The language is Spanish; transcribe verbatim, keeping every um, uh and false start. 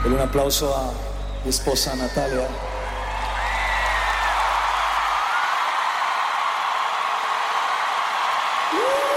Dale un aplauso a mi esposa Natalia. ¡Uh!